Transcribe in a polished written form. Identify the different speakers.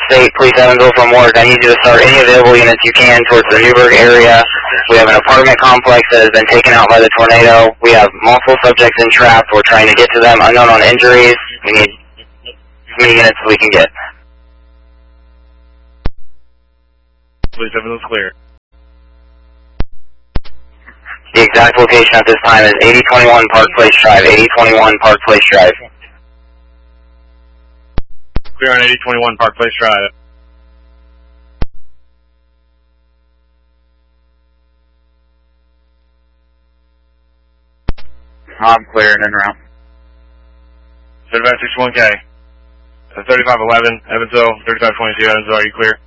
Speaker 1: State, Police Evansville from work. I need you to start any available units you can towards the Newburgh area. We have an apartment complex that has been taken out by the tornado. We have multiple subjects entrapped. We're trying to get to them, unknown on injuries. We need as many units as we can get.
Speaker 2: Police Evansville clear.
Speaker 1: The exact location at this time is 8021 Park Place Drive. 8021 Park Place Drive.
Speaker 2: Clear on 8021 Park Place Drive.
Speaker 1: I'm clear and in route.
Speaker 2: 3561K. 3511 Evansville, 3522 Evansville, are you clear?